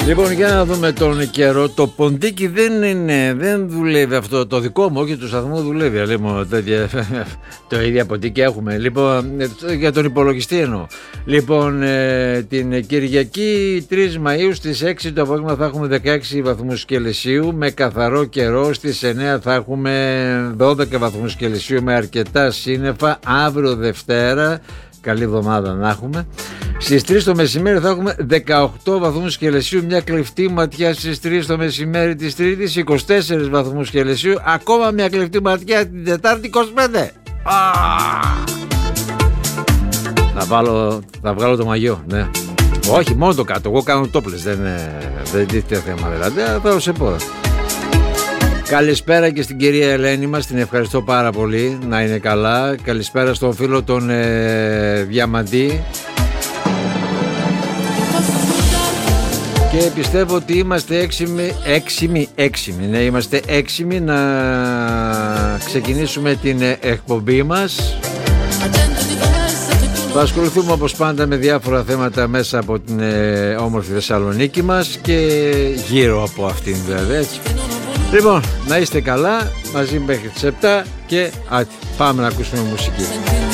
Λοιπόν, για να δούμε τον καιρό. Το ποντίκι δεν δουλεύει αυτό. Το δικό μου, όχι του σταθμού, δουλεύει. Λοιπόν, το ίδιο ποντίκι έχουμε. Λοιπόν, για τον υπολογιστή εννοώ. Λοιπόν, την Κυριακή 3 Μαΐου στις 6 το απόγευμα θα έχουμε 16 βαθμούς Κελσίου με καθαρό καιρό. Στις 9 θα έχουμε 12 βαθμούς Κελσίου με αρκετά σύννεφα. Αύριο Δευτέρα, καλή εβδομάδα να έχουμε. Στις 3 το μεσημέρι θα έχουμε 18 βαθμούς Κελσίου, μια κλεφτή ματιά στις 3 το μεσημέρι της Τρίτης, 24 βαθμούς Κελσίου, ακόμα μια κλεφτή ματιά την Τετάρτη, 25. Θα βγάλω το μαγιό, ναι. Όχι, μόνο το κάτω, εγώ κάνω τόπλες, δεν τίθεται θέμα δηλαδή, θα σε πω. Καλησπέρα και στην κυρία Ελένη μας, την ευχαριστώ πάρα πολύ, να είναι καλά. Καλησπέρα στον φίλο τον Διαμαντή. Και πιστεύω ότι είμαστε έξιμοι να ξεκινήσουμε την εκπομπή μας. Θα ασχοληθούμε όπως πάντα με διάφορα θέματα μέσα από την όμορφη Θεσσαλονίκη μας και γύρω από αυτήν βέβαια, έτσι. Λοιπόν, να είστε καλά, μαζί μέχρι τις 7 και πάμε να ακούσουμε μουσική.